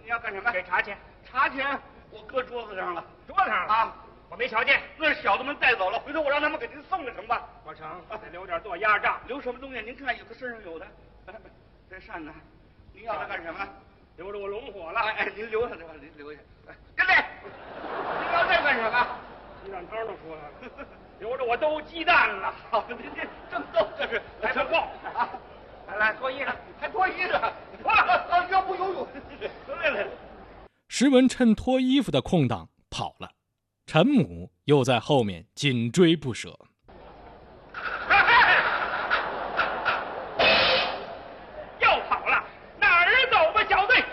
你要干什么？ 给茶钱。 茶钱我搁桌子上了。 桌子上了啊？我没瞧见。 那是小子们带走了，回头我让他们给您送了成吧？ 不成，得留点做压账。 留什么东西？您看，有的身上有的。这扇呢？您要它干什么？ 留着我龙火了。 哎，您留下这吧，您留下。跟来，您要这干什么？ 鸡蛋汤都出来了，留着我兜鸡蛋了。 好，您这正逗这是， 来份报啊！来脱衣裳， 还脱衣裳，啊，要不游泳？来。 石文趁脱衣服的空档跑了，陈母又在后面紧追不舍。 又跑了，哪儿走吧，小队？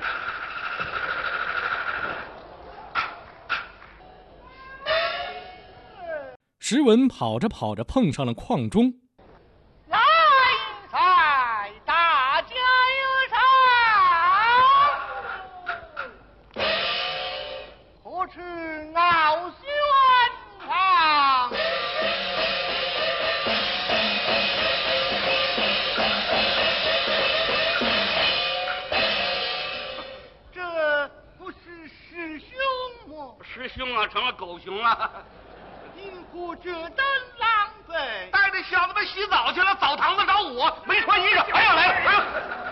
石文跑着跑着碰上了邝忠。 来财，大家有赏，何处傲轩堂？这不是师兄吗？ 师兄啊，成了狗熊了。 因故这等狼狈， 带着小子们洗澡去了，澡堂子找我，没穿衣裳，还要来了。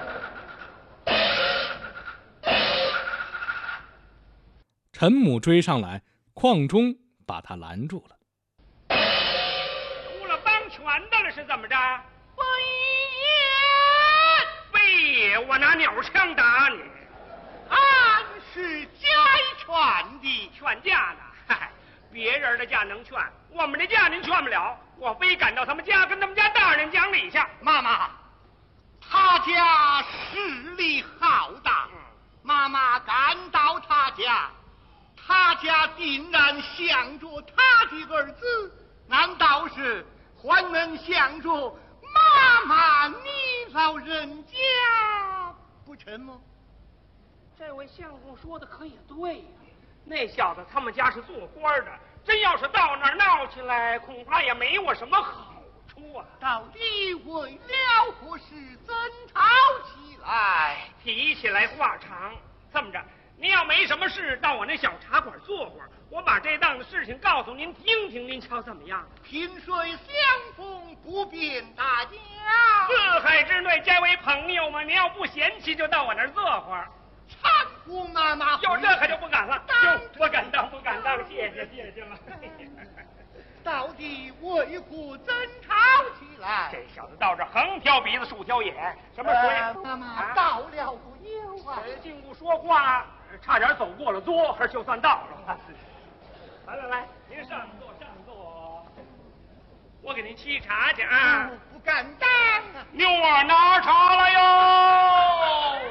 陈母追上来，邝忠把他拦住了。 出了帮拳的了是怎么着？ 非也， 非也，我拿鸟枪打你。 俺是家劝的， 劝架呢？嗨，别人的架能劝，我们的架您劝不了。我非赶到他们家，跟他们家大人讲理去。 妈妈，他家势力浩大，妈妈赶到他家，他家定然想着他的儿子，难道是还能想着妈妈你老人家不成吗？ 这位相公说的可也对呀，那小子他们家是做官的，真要是到那儿闹起来，恐怕也没我什么好处啊。 到底为了何事争吵起来？ 提起来话长，这么着，您要没什么事，到我那小茶馆坐会儿，我把这档子事情告诉您听听，您瞧怎么样？ 萍水相逢不便大家， 四海之内皆为朋友嘛。您要不嫌弃，就到我那儿坐会儿。 搀扶妈妈， 有这可就不敢了，不敢当，不敢当，谢谢了。 到底为何争吵起来？ 这小子到这横挑鼻子竖挑眼，什么水？ 妈妈到了不有啊？ 进屋说话，差点走过了桌，就算到了。来，您上座，我给您沏茶去啊。 不敢当啊！ 妞儿拿茶来哟。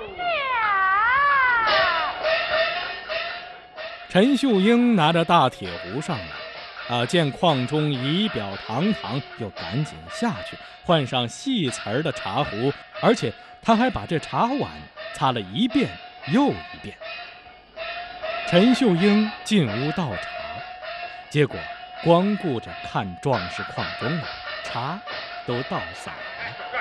陈秀英拿着大铁壶上来，见邝忠仪表堂堂，又赶紧下去换上细瓷儿的茶壶，而且他还把这茶碗擦了一遍又一遍。陈秀英进屋倒茶，结果光顾着看壮士邝忠了，茶都倒洒了。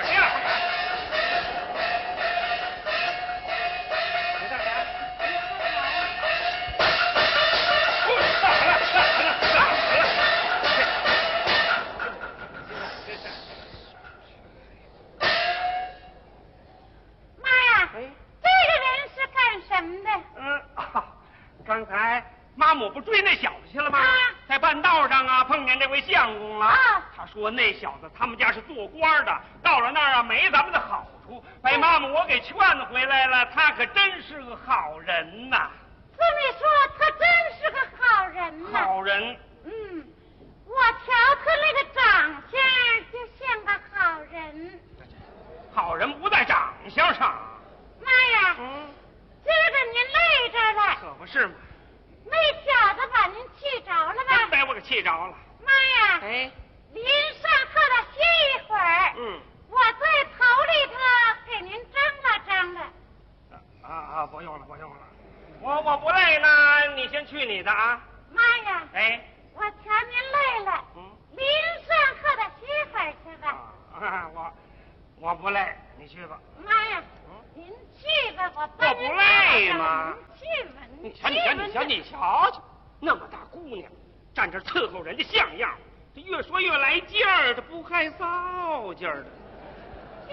刚才妈母不追那小子去了吗？在半道上啊，碰见这位相公了。他说那小子他们家是做官的，到了那儿啊没咱们的好处，被妈母我给劝回来了。他可真是个好人呐。 这么说，他真是个好人呐。 好人。 我瞧他那个长相就像个好人。 好人不在长相上。 妈呀！今儿个您累着了。 可不是嘛。 那小子把您气着了吧？ 真被我给气着了。 妈呀！您上课了歇一会儿。我在头里头给您张罗张罗。 不用了。我不累呢，你先去你的啊。 妈呀！我瞧您累了。您上课的歇会儿去吧。 我不累，你去吧。 妈呀！您去吧，我帮您不累吗？ 去你瞧瞧，那么大姑娘，站这伺候人家像样，这越说越来劲儿，这不害臊劲儿的。 哟，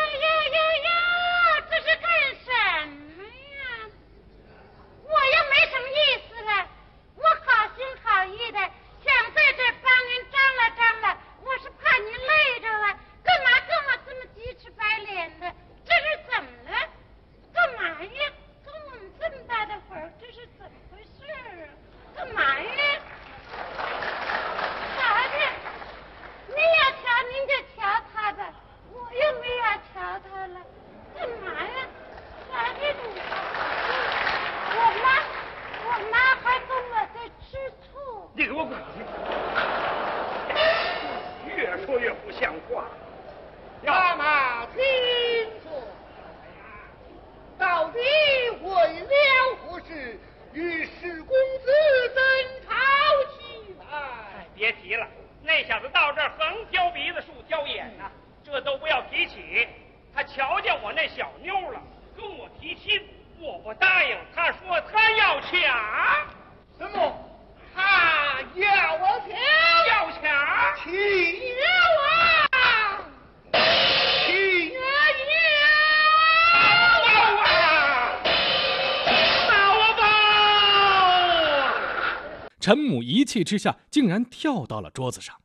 这是干什么呀？我又没什么意思了，我好心好意的想在这帮您张了，我是怕您累着啊，干嘛跟我这么鸡翅白脸的？这是怎么了？干嘛呀？跟我们这么大的会儿，这是怎么回事啊？干嘛呀？啥的？您要瞧您就瞧他吧，我又没要瞧他了，干嘛呀？啥的你？我妈还跟我在吃醋。 你给我滚去！越说越不像话。 妈妈，请坐。到底为了何事与史公子争吵起来？ 别提了，那小子到这儿横挑鼻子竖挑眼呐，这都不要提起。他瞧见我那小妞了，跟我提亲，我不答应，他说他要抢。 什么？他要我抢？ 要抢？ 起啊！起啊！ 陈母一气之下，竟然跳到了桌子上。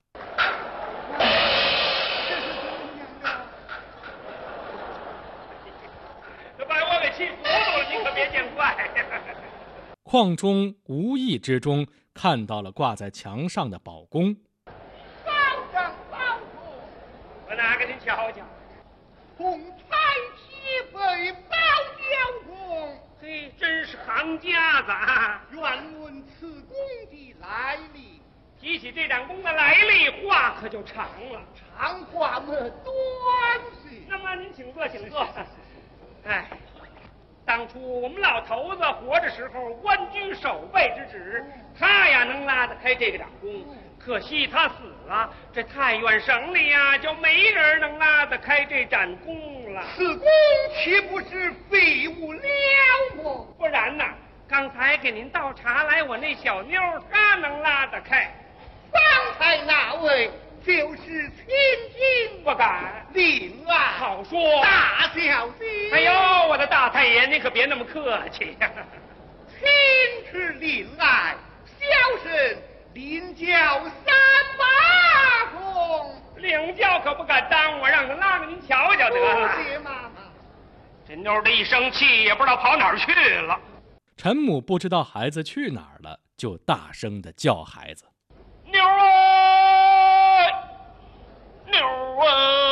把我给气糊涂了，你可别见怪。 邝中无意之中看到了挂在墙上的宝弓。 保长保主， 我拿给您瞧瞧。 同彩旗为保教公， 嘿，真是行家子啊！ 愿问此弓的来历。 提起这盏弓的来历，话可就长了。 长话么短些。 那么您请坐，请坐。哎，当初我们老头子活着时候，官居守备之职，他呀能拉得开这个掌弓。可惜他死了，这太原省里呀就没人能拉得开这盏弓了。 此弓岂不是废物了么？ 不然呐，刚才给您倒茶来，我那小妞她能拉得开。 方才那位就是千金， 不敢。 令爱好说， 大小姐。 哎呦，我的大太爷，您可别那么客气呀。 亲是令爱，小生领教三把弓。 领教可不敢耽误，让他拉给您瞧瞧得了。 谢妈妈。 这妞的一生气，也不知道跑哪儿去了。 陈母不知道孩子去哪儿了，就大声地叫孩子：“ 妞儿，妞儿，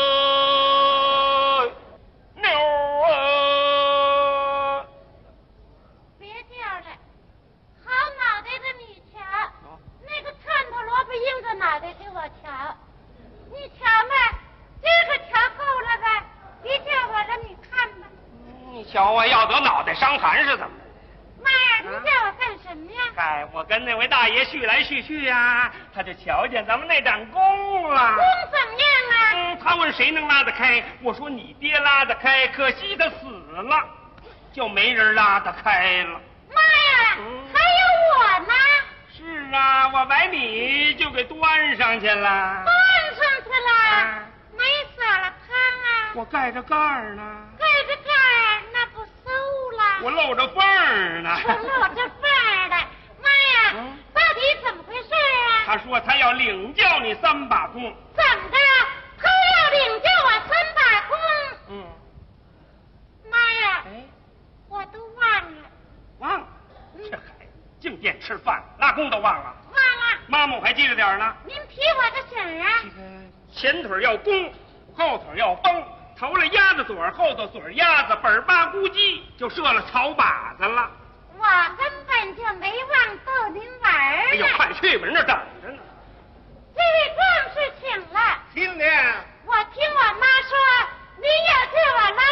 妞儿！” 别叫了，好脑袋的你瞧，那个串头萝卜硬着脑袋给我瞧，你瞧吧，这个瞧够了吧？别叫我了，你看吧。 你瞧我要得脑袋伤寒是怎么着？ 妈呀，你叫我干什么呀？ 哎，我跟那位大爷叙来叙去呀，他就瞧见咱们那盏弓了。 弓怎么样啊？ 他问谁能拉得开，我说你爹拉得开，可惜他死了，就没人拉得开了。 妈呀，还有我呢。 是啊，我把你就给端上去了。 端上去了，没撒了汤啊？ 我盖着盖儿呢。 盖着盖儿，那不馊了？ 我露着缝儿呢。 我露着缝儿了。妈呀，到底怎么回事啊？ 他说他要领教你3把弓。 怎么着？他要领教我3把弓？妈呀，我都忘了。 忘了？这孩子净惦吃饭，拉弓都忘了。 忘了。 妈妈我还记着点呢。 您提我个醒啊？ 前腿要弓，后腿要绷，头了鸭子嘴，后头嘴鸭子，本八咕叽就射了草靶子了。 我根本就没忘逗您玩儿。 哎呦，快去吧，人那等着呢。 这位壮士请了。 听了。 我听我妈说，您要叫我拉